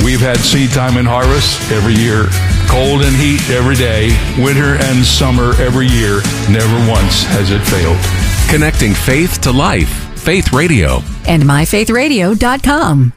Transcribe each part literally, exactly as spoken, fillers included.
We've had seed time and harvest every year, cold and heat every day, winter and summer every year. Never once has it failed. Connecting faith to life. Faith Radio. And my faith radio dot com.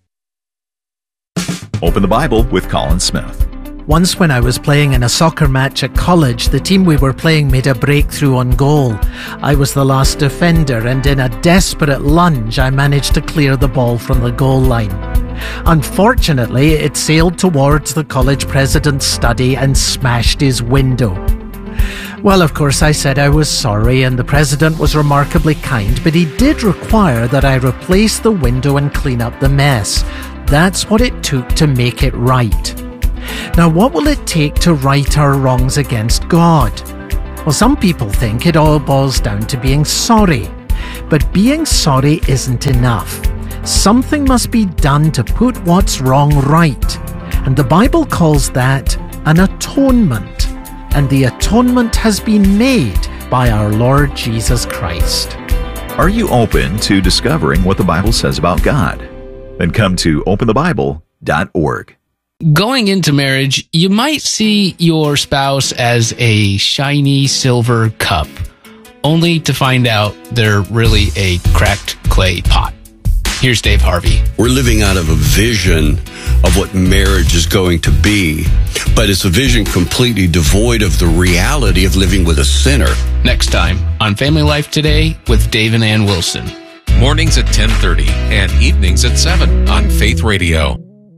Open the Bible with Colin Smith. Once when I was playing in a soccer match at college, the team we were playing made a breakthrough on goal. I was the last defender, and in a desperate lunge, I managed to clear the ball from the goal line. Unfortunately, it sailed towards the college president's study and smashed his window. Well, of course, I said I was sorry, and the president was remarkably kind, but he did require that I replace the window and clean up the mess. That's what it took to make it right. Now, what will it take to right our wrongs against God? Well, some people think it all boils down to being sorry. But being sorry isn't enough. Something must be done to put what's wrong right. And the Bible calls that an atonement. And the atonement has been made by our Lord Jesus Christ. Are you open to discovering what the Bible says about God? Then come to open the bible dot org. Going into marriage, you might see your spouse as a shiny silver cup, only to find out they're really a cracked clay pot. Here's Dave Harvey. We're living out of a vision of what marriage is going to be, but it's a vision completely devoid of the reality of living with a sinner. Next time on Family Life Today with Dave and Ann Wilson. Mornings at ten thirty and evenings at seven on Faith Radio.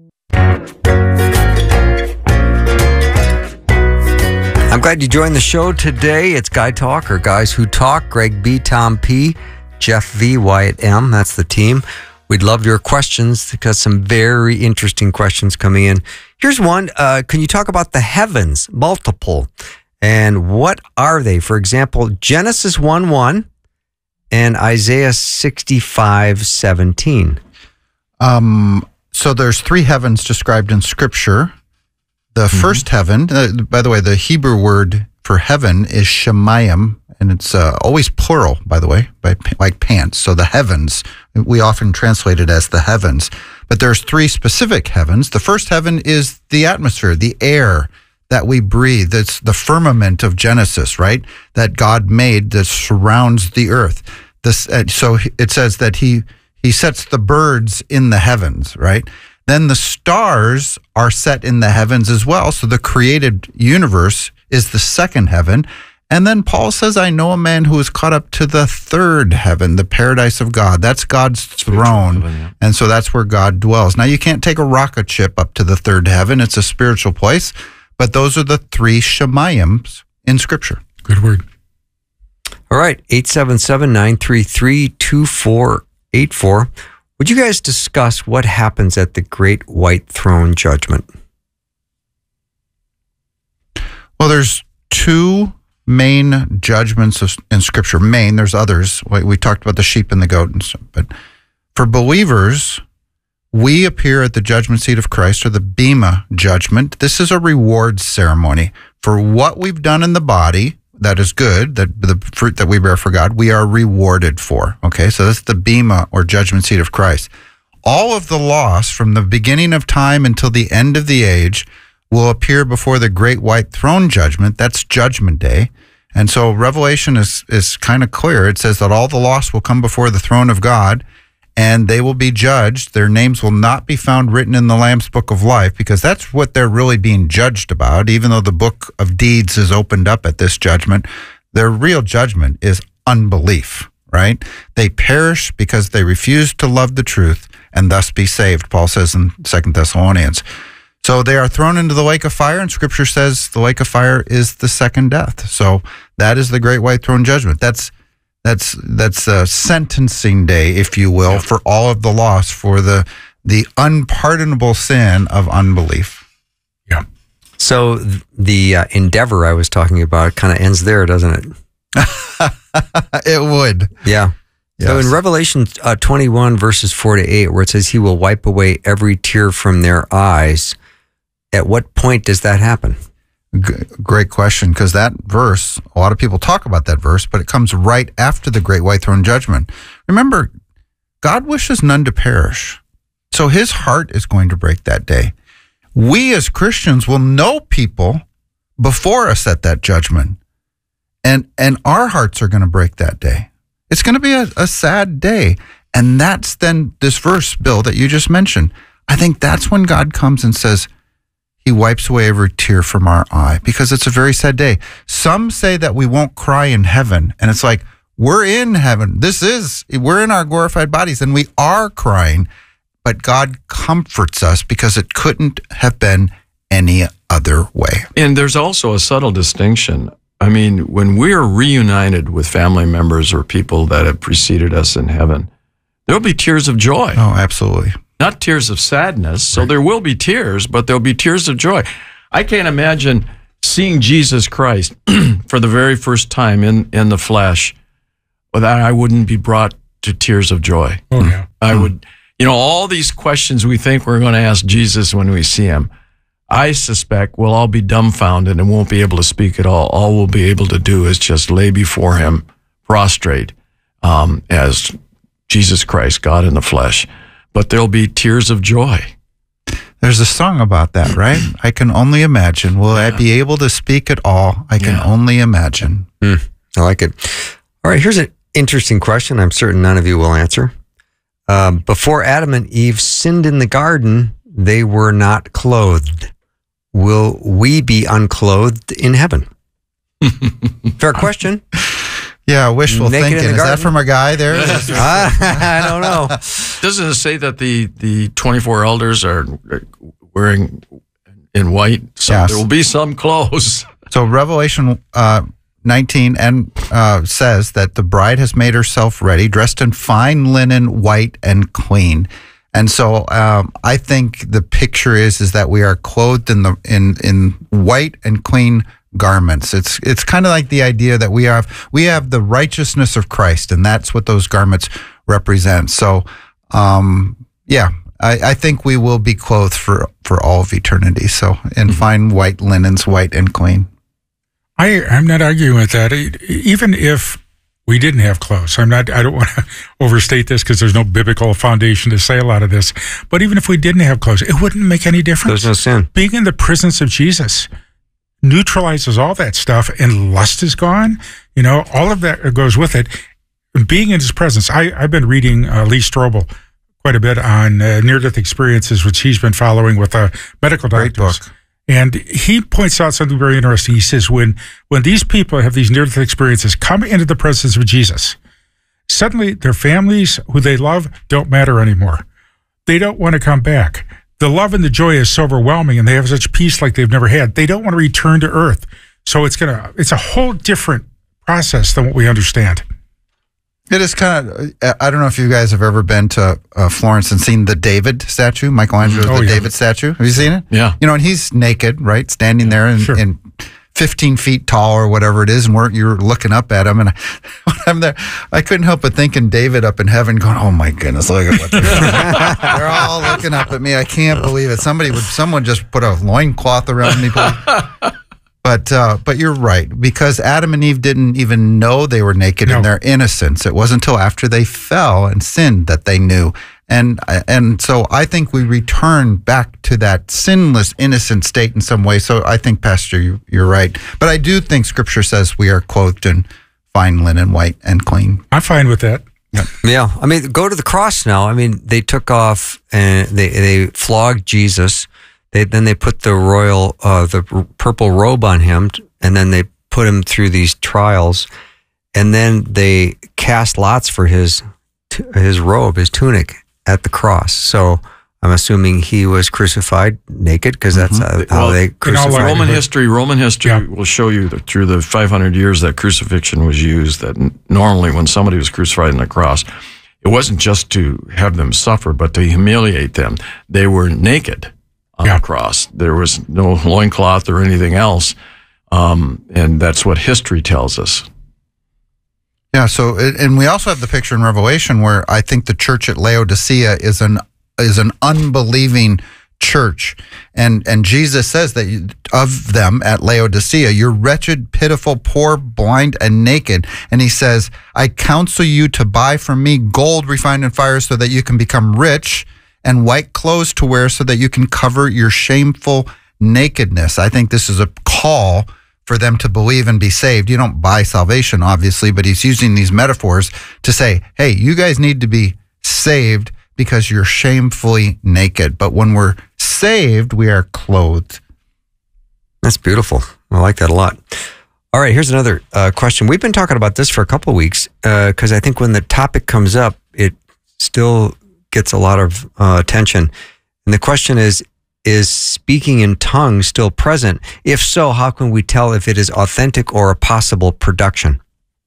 I'm glad you joined the show today. It's Guy Talk, or Guys Who Talk. Greg B., Tom P., Jeff V., Wyatt M. That's the team. We'd love your questions because some very interesting questions coming in. Here's one. Uh, can you talk about the heavens, multiple, and what are they? For example, Genesis one one and Isaiah sixty-five seventeen. Um, so there's three heavens described in Scripture. The mm-hmm. first heaven, uh, by the way, the Hebrew word for heaven is shemayim, and it's uh, always plural, by the way, by, like pants. So the heavens, we often translate it as the heavens. But there's three specific heavens. The first heaven is the atmosphere, the air that we breathe. That's the firmament of Genesis, right? That God made that surrounds the earth. This, uh, so it says that he he sets the birds in the heavens, right? Then the stars are set in the heavens as well. So the created universe is the second heaven. And then Paul says, I know a man who is caught up to the third heaven, the paradise of God. That's God's throne. Heaven, yeah. And so that's where God dwells. Now, you can't take a rocket ship up to the third heaven. It's a spiritual place. But those are the three shemayims in Scripture. Good word. All right, eight seven seven, nine three three, two four eight four. Would you guys discuss what happens at the Great White Throne Judgment? Well, there's two main judgments of, in Scripture. Main, there's others. We, we talked about the sheep and the goat, and stuff, but for believers, we appear at the judgment seat of Christ, or the Bema judgment. This is a reward ceremony for what we've done in the body. That is good, that the fruit that we bear for God, we are rewarded for. Okay, so that's the Bema, or judgment seat of Christ. All of the loss from the beginning of time until the end of the age will appear before the great white throne judgment. That's Judgment Day. And so Revelation is, is kind of clear. It says that all the lost will come before the throne of God, and they will be judged. Their names will not be found written in the Lamb's Book of Life, because that's what they're really being judged about. Even though the book of deeds is opened up at this judgment, their real judgment is unbelief, right? They perish because they refuse to love the truth and thus be saved, Paul says in Second Thessalonians. So they are thrown into the lake of fire, and Scripture says the lake of fire is the second death. So that is the great white throne judgment. That's That's that's a sentencing day, if you will, yeah. for all of the lost, for the the unpardonable sin of unbelief. Yeah. So the uh, endeavor I was talking about kind of ends there, doesn't it? It would. Yeah. Yes. So in Revelation uh, twenty-one, verses four to eight, where it says he will wipe away every tear from their eyes, at what point does that happen? G- great question, because that verse, a lot of people talk about that verse, but it comes right after the great white throne judgment. Remember, God wishes none to perish. So his heart is going to break that day. We as Christians will know people before us at that judgment. And and our hearts are going to break that day. It's going to be a, a sad day. And that's then this verse, Bill, that you just mentioned. I think that's when God comes and says, he wipes away every tear from our eye, because it's a very sad day. Some say that we won't cry in heaven. And it's like, we're in heaven. This is, we're in our glorified bodies and we are crying. But God comforts us because it couldn't have been any other way. And there's also a subtle distinction. I mean, when we're reunited with family members or people that have preceded us in heaven, there'll be tears of joy. Oh, absolutely. Not tears of sadness. So there will be tears, but there'll be tears of joy. I can't imagine seeing Jesus Christ for the very first time in, in the flesh without I wouldn't be brought to tears of joy. Oh, yeah. I would, you know, all these questions we think we're going to ask Jesus when we see him, I suspect we'll all be dumbfounded and won't be able to speak at all. All we'll be able to do is just lay before him, prostrate, um, as Jesus Christ, God in the flesh. But there'll be tears of joy. There's a song about that, right? I can only imagine. Will yeah. I be able to speak at all? I can yeah. only imagine. Mm, I like it. All right, here's an interesting question I'm certain none of you will answer. Um, before Adam and Eve sinned in the garden, they were not clothed. Will we be unclothed in heaven? Fair question. Yeah, wishful Naked thinking. Is that from a guy there? I don't know. Doesn't it say that the, the twenty-four elders are wearing in white? So yes. There will be some clothes. So Revelation uh, nineteen and uh, says that the bride has made herself ready, dressed in fine linen, white and clean. And so um, I think the picture is is that we are clothed in the in in white and clean garments. It's it's kind of like the idea that we have we have the righteousness of Christ, and that's what those garments represent. So um, yeah, I, I think we will be clothed for for all of eternity. So in fine white linens, white and clean. I I'm not arguing with that. Even if we didn't have clothes. I'm not, I don't want to overstate this because there's no biblical foundation to say a lot of this. But even if we didn't have clothes, it wouldn't make any difference. There's no sin. Being in the presence of Jesus neutralizes all that stuff, and lust is gone. You know, all of that goes with it. Being in his presence. I, I've been reading uh, Lee Strobel quite a bit on uh, near-death experiences, which he's been following with uh, medical doctors. Great book. And he points out something very interesting. He says, when when these people have these near-death experiences, come into the presence of Jesus, suddenly their families, who they love, don't matter anymore. They don't want to come back. The love and the joy is so overwhelming, and they have such peace like they've never had. They don't want to return to earth. So it's gonna it's a whole different process than what we understand. It is kind of, I don't know if you guys have ever been to uh, Florence and seen the David statue, Michelangelo's oh, the yeah. David statue. Have you seen it? Yeah. You know, and he's naked, right? Standing there and, Sure. and fifteen feet tall or whatever it is, and we're, you're looking up at him. And I, when I'm there, I couldn't help but thinking David up in heaven going, oh my goodness, look at what they're doing. They're all looking up at me. I can't believe it. Somebody would, someone just put a loincloth around me. But uh, but you're right, because Adam and Eve didn't even know they were naked No. in their innocence. It wasn't until after they fell and sinned that they knew. And and so I think we return back to that sinless, innocent state in some way. So I think, Pastor, you, you're right. But I do think Scripture says we are clothed in fine linen, white and clean. I'm fine with that. Yeah, I mean, go to the cross now. I mean, they took off and they they flogged Jesus. They then they put the royal, uh, the purple robe on him, and then they put him through these trials, and then they cast lots for his his robe, his tunic, at the cross. So I'm assuming he was crucified naked, because that's Mm-hmm. how, how Well, they crucified him. Roman history, Roman history Yeah. will show you that through the five hundred years that crucifixion was used, that n- normally when somebody was crucified on the cross, it wasn't just to have them suffer, but to humiliate them. They were naked on Yeah. the cross. There was no loincloth or anything else. Um, and that's what history tells us. Yeah, so, and we also have the picture in Revelation where I think the church at Laodicea is an is an unbelieving church. And and Jesus says that you, of them at Laodicea, you're wretched, pitiful, poor, blind, and naked. And he says, I counsel you to buy from me gold refined in fire so that you can become rich, and white clothes to wear so that you can cover your shameful nakedness. I think this is a call for them to believe and be saved. You don't buy salvation, obviously, but he's using these metaphors to say, hey, you guys need to be saved because you're shamefully naked. But when we're saved, we are clothed. That's beautiful. I like that a lot. All right, here's another uh, question. We've been talking about this for a couple of weeks because uh, I think when the topic comes up, it still gets a lot of uh, attention. And the question is, is speaking in tongues still present? If so, how can we tell if it is authentic or a possible production?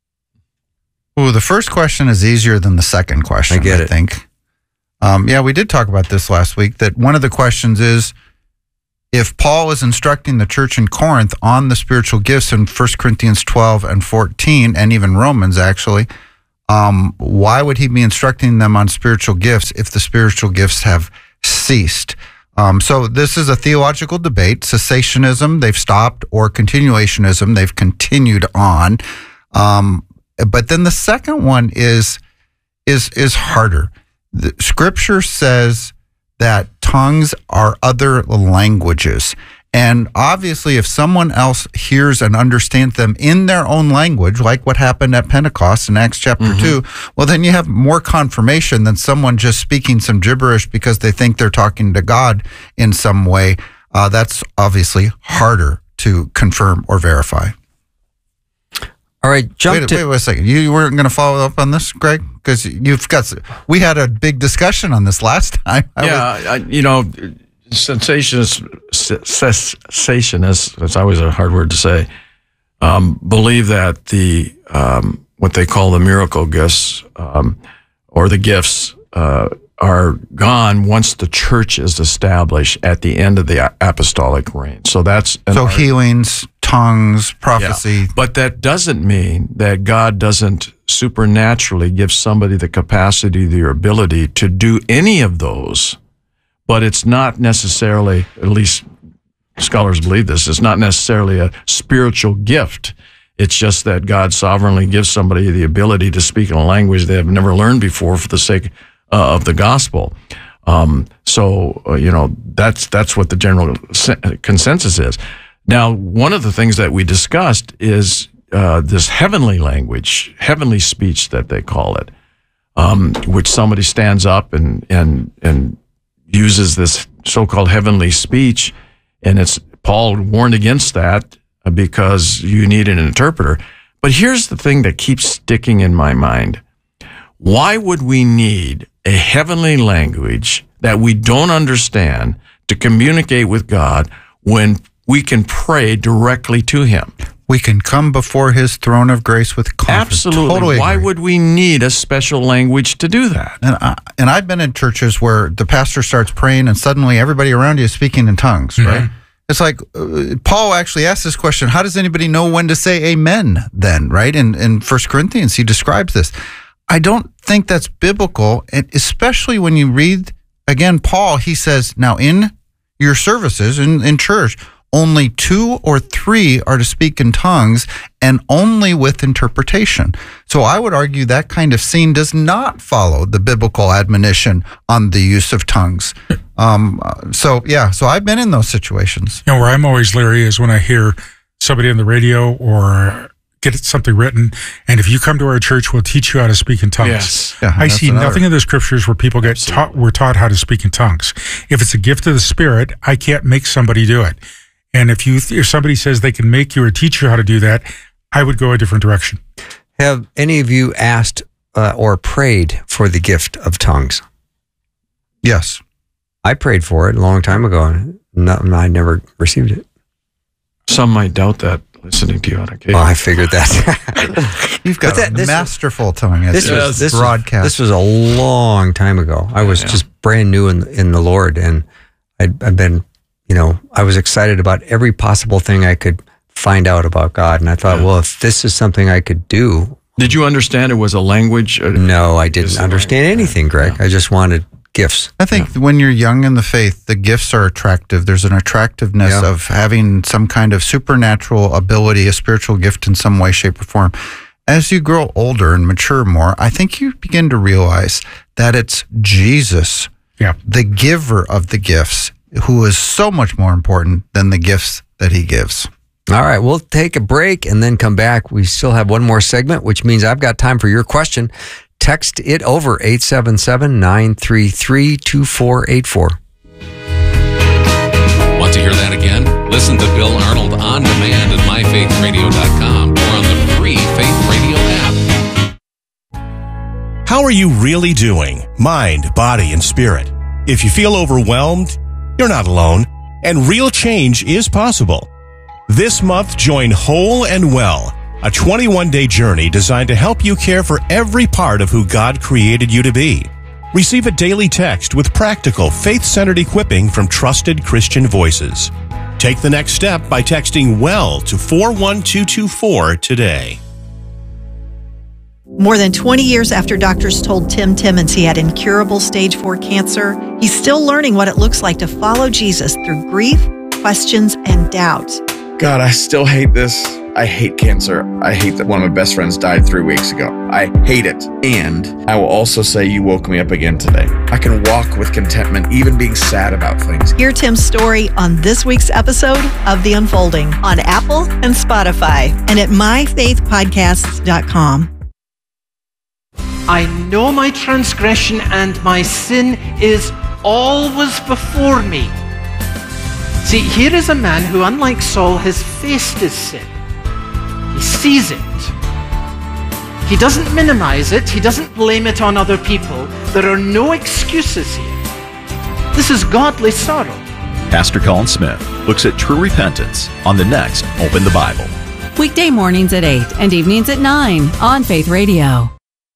Ooh, the first question is easier than the second question, I get I it. think. Um, yeah, we did talk about this last week, that one of the questions is, if Paul is instructing the church in Corinth on the spiritual gifts in First Corinthians twelve and fourteen, and even Romans actually, um, why would he be instructing them on spiritual gifts if the spiritual gifts have ceased? Um, so this is a theological debate. Cessationism, they've stopped, or continuationism, they've continued on. Um, but then the second one is is is harder. The scripture says that tongues are other languages. And obviously, if someone else hears and understands them in their own language, like what happened at Pentecost in Acts chapter mm-hmm. two, well, then you have more confirmation than someone just speaking some gibberish because they think they're talking to God in some way. Uh, that's obviously harder to confirm or verify. All right, jump wait, to... Wait, wait a second. You, you weren't going to follow up on this, Greg? Because you've got... We had a big discussion on this last time. I yeah, was, I, you know, cessationists, cessationists, that's always a hard word to say, um, believe that the um, what they call the miracle gifts um, or the gifts uh, are gone once the church is established at the end of the apostolic reign. So that's... So art. healings... tongues, prophecy. Yeah. But that doesn't mean that God doesn't supernaturally give somebody the capacity, the ability to do any of those. But it's not necessarily, at least scholars believe this, it's not necessarily a spiritual gift. It's just that God sovereignly gives somebody the ability to speak in a language they have never learned before for the sake uh, of the gospel. Um, so, uh, you know, that's that's what the general consensus is. Now, one of the things that we discussed is uh, this heavenly language, heavenly speech that they call it, um, which somebody stands up and and and uses this so-called heavenly speech, and it's Paul warned against that because you need an interpreter. But here's the thing that keeps sticking in my mind. Why would we need a heavenly language that we don't understand to communicate with God when we can pray directly to him? We can come before his throne of grace with confidence. Absolutely. Totally Why agree. would we need a special language to do that? And, I, and I've been in churches where the pastor starts praying and suddenly everybody around you is speaking in tongues, mm-hmm. right? It's like, uh, Paul actually asked this question, how does anybody know when to say amen then, right? In, in First Corinthians, he describes this. I don't think that's biblical, and especially when you read, again, Paul, he says, now in your services, in, in church, only two or three are to speak in tongues, and only with interpretation. So I would argue that kind of scene does not follow the biblical admonition on the use of tongues. Um, so, yeah, so I've been in those situations. You know, where I'm always leery is when I hear somebody on the radio or get something written, and if you come to our church, we'll teach you how to speak in tongues. Yes. Yeah, I that's see another. nothing in the scriptures where people get taught, were taught how to speak in tongues. If it's a gift of the Spirit, I can't make somebody do it. And if you, if somebody says they can make you or teach you how to do that, I would go a different direction. Have any of you asked uh, or prayed for the gift of tongues? Yes. I prayed for it a long time ago, and no, I never received it. Some might doubt that listening to you on occasion. Well, I figured that. You've got that, a masterful tongue. This was, this, broadcast. Was, this was a long time ago. I was yeah, yeah. just brand new in, in the Lord, and I'd, I'd been, you know, I was excited about every possible thing I could find out about God. And I thought, yeah. well, if this is something I could do. Did you understand it was a language? Or no, I didn't understand anything, Greg. Yeah. I just wanted gifts. I think yeah. when you're young in the faith, the gifts are attractive. There's an attractiveness yeah. of having some kind of supernatural ability, a spiritual gift in some way, shape, or form. As you grow older and mature more, I think you begin to realize that it's Jesus Yeah. the giver of the gifts, who is so much more important than the gifts that he gives. All right, we'll take a break and then come back. We still have one more segment, which means I've got time for your question. Text it over eight seven seven, nine three three, two four eight four. Want to hear that again? Listen to Bill Arnold on demand at my faith radio dot com or on the free Faith Radio app. How are you really doing? Mind, body, and spirit. If you feel overwhelmed, you're not alone, and real change is possible. This month, join Whole and Well, a twenty-one day journey designed to help you care for every part of who God created you to be. Receive a daily text with practical, faith-centered equipping from trusted Christian voices. Take the next step by texting WELL to four one two two four today. More than twenty years after doctors told Tim Timmons he had incurable stage four cancer, he's still learning what it looks like to follow Jesus through grief, questions, and doubt. God, I still hate this. I hate cancer. I hate that one of my best friends died three weeks ago. I hate it. And I will also say you woke me up again today. I can walk with contentment, even being sad about things. Hear Tim's story on this week's episode of The Unfolding on Apple and Spotify and at my faith podcasts dot com. I know my transgression and my sin is always before me. See, here is a man who, unlike Saul, has faced his sin. He sees it. He doesn't minimize it. He doesn't blame it on other people. There are no excuses here. This is godly sorrow. Pastor Colin Smith looks at true repentance on the next Open the Bible. Weekday mornings at eight and evenings at nine on Faith Radio.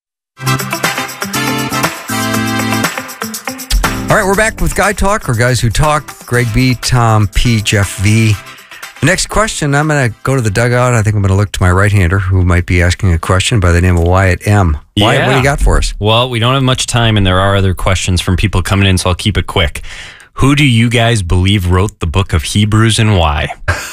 All right, we're back with Guy Talk, or Guys Who Talk. Greg B., Tom P., Jeff V. The next question, I'm going to go to the dugout. I think I'm going to look to my right-hander, who might be asking a question by the name of Wyatt M. Wyatt, yeah. What do you got for us? Well, we don't have much time, and there are other questions from people coming in, so I'll keep it quick. Who do you guys believe wrote the book of Hebrews, and why?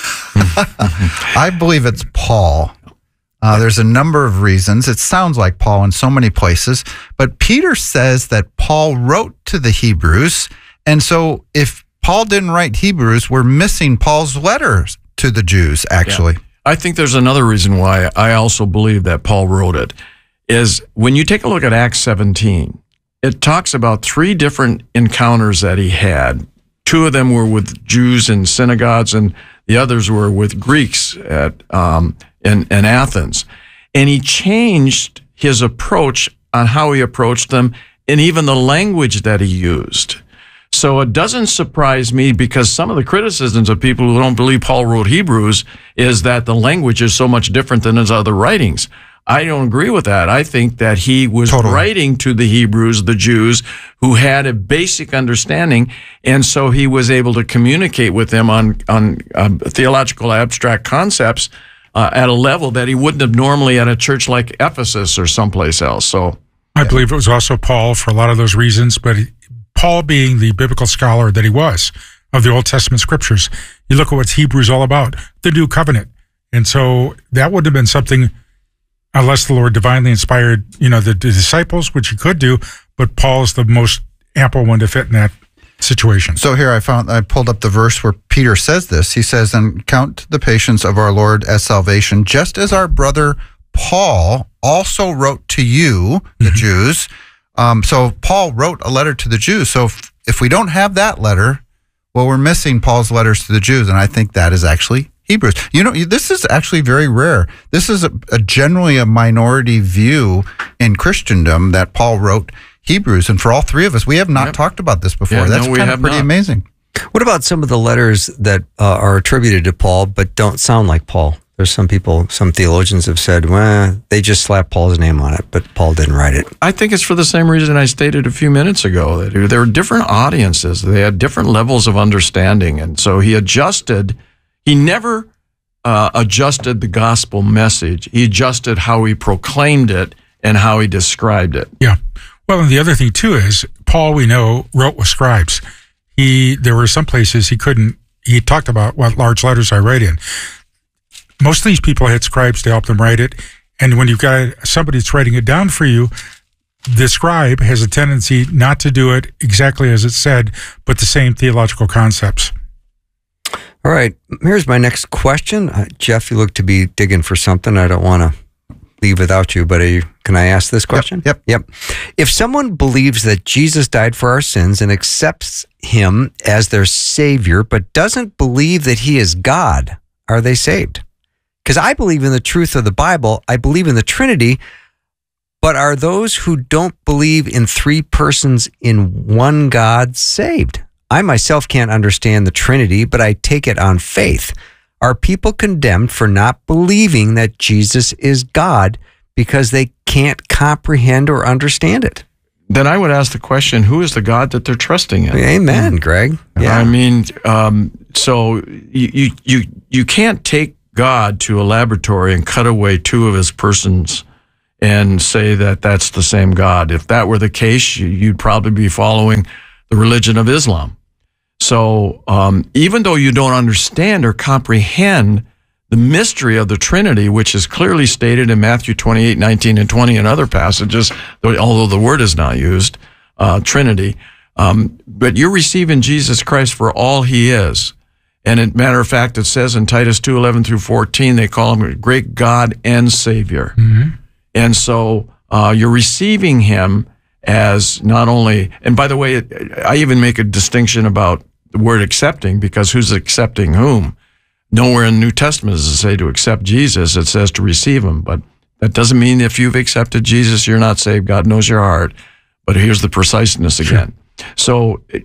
I believe it's Paul. Uh, there's a number of reasons. It sounds like Paul in so many places, but Peter says that Paul wrote to the Hebrews, and so if Paul didn't write Hebrews, we're missing Paul's letters to the Jews, actually. Yeah. I think there's another reason why I also believe that Paul wrote it, is when you take a look at Acts seventeen, it talks about three different encounters that he had. Two of them were with Jews in synagogues, and the others were with Greeks at um, in, in Athens. And he changed his approach on how he approached them and even the language that he used. So it doesn't surprise me, because some of the criticisms of people who don't believe Paul wrote Hebrews is that the language is so much different than his other writings. I don't agree with that. I think that he was totally writing to the Hebrews, the Jews, who had a basic understanding, and so he was able to communicate with them on, on uh, theological abstract concepts uh, at a level that he wouldn't have normally at a church like Ephesus or someplace else. So, I believe it was also Paul for a lot of those reasons, but he, Paul being the biblical scholar that he was of the Old Testament scriptures, you look at what Hebrews all about, the new covenant. And so that would have been something, unless the Lord divinely inspired, you know, the, the disciples, which he could do, but Paul is the most ample one to fit in that situation. So here I found, I pulled up the verse where Peter says this. He says, "And count the patience of our Lord as salvation, just as our brother Paul also wrote to you, the mm-hmm. Jews." Um, so Paul wrote a letter to the Jews. So if, if we don't have that letter, well, we're missing Paul's letters to the Jews. And I think that is actually Hebrews. You know, this is actually very rare. This is a, a generally a minority view in Christendom that Paul wrote Hebrews. And for all three of us, we have not yep. talked about this before. Yeah, That's no, kind of pretty not. amazing. What about some of the letters that uh, are attributed to Paul but don't sound like Paul? There's some people, some theologians have said, well, they just slapped Paul's name on it, but Paul didn't write it. I think it's for the same reason I stated a few minutes ago, that there were different audiences. They had different levels of understanding. And so he adjusted, he never uh, adjusted the gospel message. He adjusted how he proclaimed it and how he described it. Yeah. Well, and the other thing, too, is Paul, we know, wrote with scribes. He, there were some places he couldn't, he talked about what large letters I write in. Most of these people had scribes to help them write it. And when you've got somebody that's writing it down for you, the scribe has a tendency not to do it exactly as it said, but the same theological concepts. All right. Here's my next question. Uh, Jeff, you look to be digging for something. I don't want to leave without you, but are you, can I ask this question? Yep, yep. Yep. If someone believes that Jesus died for our sins and accepts him as their savior, but doesn't believe that he is God, are they saved? Because I believe in the truth of the Bible. I believe in the Trinity. But are those who don't believe in three persons in one God saved? I myself can't understand the Trinity, but I take it on faith. Are people condemned for not believing that Jesus is God because they can't comprehend or understand it? Then I would ask the question, who is the God that they're trusting in? Amen, Greg. Yeah. I mean, um, so you, you, you, you can't take God to a laboratory and cut away two of his persons and say that that's the same God. If that were the case, you'd probably be following the religion of Islam. So um, even though you don't understand or comprehend the mystery of the Trinity, which is clearly stated in Matthew twenty-eight, nineteen, and twenty and other passages, although the word is not used, uh, Trinity, um, but you're receiving Jesus Christ for all he is. And as a matter of fact, it says in Titus two, eleven through fourteen, they call him a great God and Savior. Mm-hmm. And so uh, you're receiving him as not only, and by the way, it, I even make a distinction about the word accepting, because who's accepting whom? Nowhere in the New Testament does it say to accept Jesus. It says to receive him. But that doesn't mean if you've accepted Jesus, you're not saved. God knows your heart. But here's the preciseness again. So it,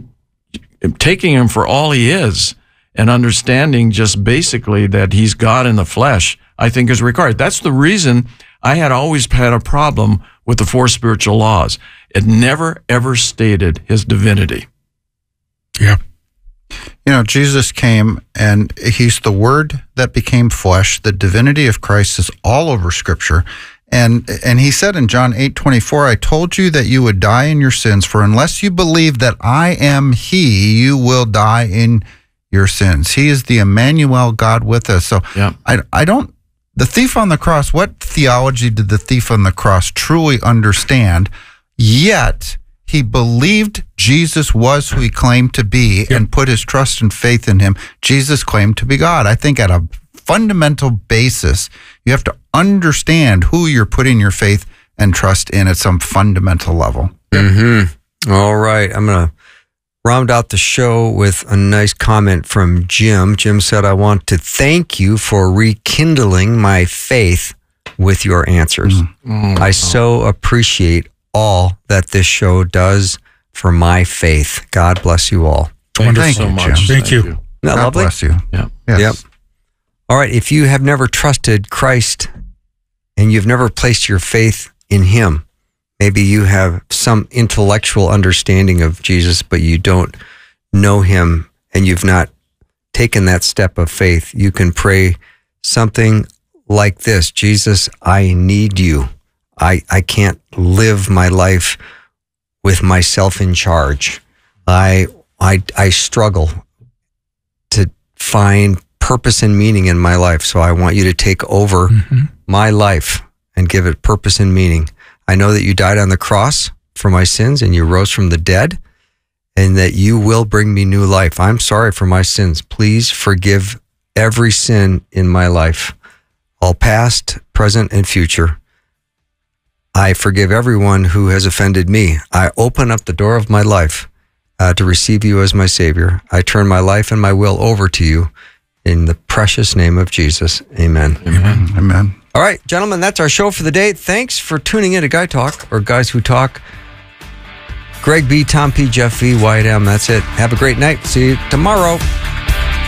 it, taking him for all he is and understanding just basically that he's God in the flesh, I think is required. That's the reason I had always had a problem with the four spiritual laws. It never, ever stated his divinity. Yeah. You know, Jesus came and he's the Word that became flesh. The divinity of Christ is all over Scripture. And and he said in John eight twenty-four, I told you that you would die in your sins, for unless you believe that I am he, you will die in your sins. He is the Emmanuel, God with us. So yeah. I, I don't, the thief on the cross, what theology did the thief on the cross truly understand? Yet he believed Jesus was who he claimed to be yep. and put his trust and faith in him. Jesus claimed to be God. I think at a fundamental basis, you have to understand who you're putting your faith and trust in at some fundamental level. Mm-hmm. All right. I'm going to round out the show with a nice comment from Jim. Jim said, I want to thank you for rekindling my faith with your answers. Mm-hmm. I so appreciate all that this show does for my faith. God bless you all. Thank you Thank so you, much. Jim. Thank, Thank you. you. Isn't that God lovely? bless you. Yeah. Yes. Yep. All right. If you have never trusted Christ and you've never placed your faith in him, maybe you have some intellectual understanding of Jesus, but you don't know him and you've not taken that step of faith, you can pray something like this: Jesus, I need you. I, I can't live my life with myself in charge. I, I, I struggle to find purpose and meaning in my life. So I want you to take over mm-hmm. my life and give it purpose and meaning. I know that you died on the cross for my sins and you rose from the dead and that you will bring me new life. I'm sorry for my sins. Please forgive every sin in my life, all past, present, and future. I forgive everyone who has offended me. I open up the door of my life uh, to receive you as my Savior. I turn my life and my will over to you in the precious name of Jesus. Amen. Amen. Amen. All right, gentlemen, that's our show for the day. Thanks for tuning in to Guy Talk, or Guys Who Talk. Greg B., Tom P., Jeff V., Wyatt M. That's it. Have a great night. See you tomorrow.